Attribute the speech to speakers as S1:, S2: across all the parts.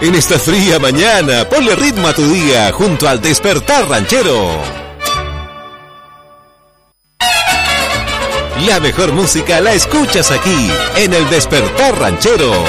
S1: En esta fría mañana, ponle ritmo a tu día junto al Despertar Ranchero. La mejor música la escuchas aquí, en el Despertar Ranchero.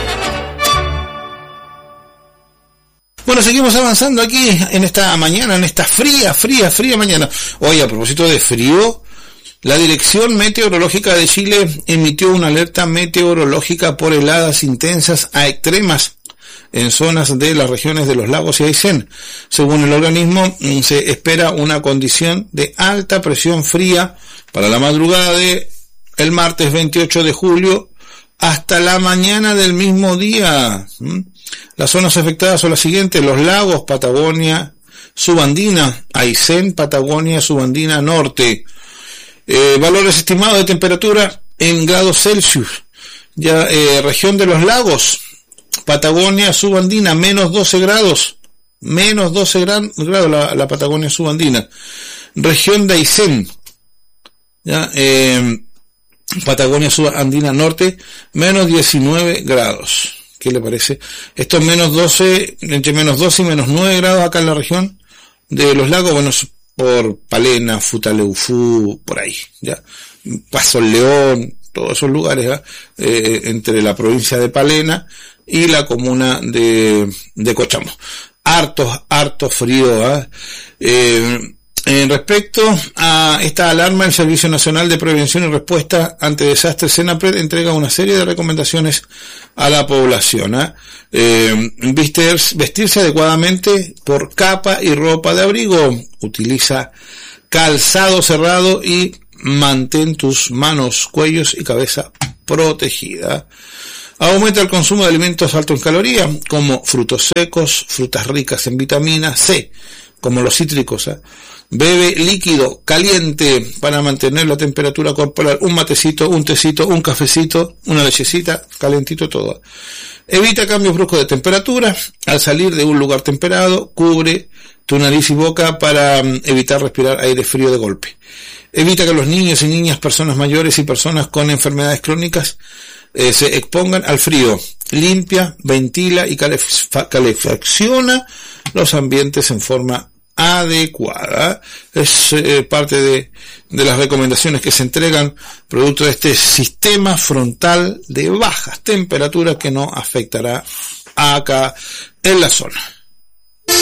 S2: Bueno, seguimos avanzando aquí en esta mañana, en esta fría mañana. Hoy, a propósito de frío, la Dirección Meteorológica de Chile emitió una alerta meteorológica por heladas intensas a extremas en zonas de las regiones de los lagos y Aysén. Según el organismo, se espera una condición de alta presión fría para la madrugada de el martes 28 de julio hasta la mañana del mismo día. Las zonas afectadas son las siguientes: los lagos, Patagonia Subandina, Aysén, Patagonia Subandina Norte. Valores estimados de temperatura en grados Celsius. Ya, región de los lagos, Patagonia Subandina, menos 12 grados. Menos 12 grados la Patagonia Subandina. Región de Aysén, ya, Patagonia Subandina Norte, menos 19 grados. ¿Qué le parece? Esto es menos 12, entre menos 12 y menos 9 grados acá en la región de los lagos, bueno, por Palena, Futaleufú, por ahí, ya. Paso León, todos esos lugares, entre la provincia de Palena y la comuna de Cochamó. Harto frío, respecto a esta alarma, el Servicio Nacional de Prevención y Respuesta ante Desastres, SENAPRED, entrega una serie de recomendaciones a la población. Vestirse adecuadamente por capa y ropa de abrigo. Utiliza calzado cerrado y mantén tus manos, cuellos y cabeza protegida. Aumenta el consumo de alimentos altos en calorías, como frutos secos, frutas ricas en vitamina C, como los cítricos. Bebe líquido caliente para mantener la temperatura corporal. Un matecito, un tecito, un cafecito, una lechecita, calentito todo. Evita cambios bruscos de temperatura. Al salir de un lugar temperado, cubre tu nariz y boca para evitar respirar aire frío de golpe. Evita que los niños y niñas, personas mayores y personas con enfermedades crónicas se expongan al frío. Limpia, ventila y calefacciona los ambientes en forma adecuada. Es parte de las recomendaciones que se entregan producto de este sistema frontal de bajas temperaturas que no afectará acá en la zona.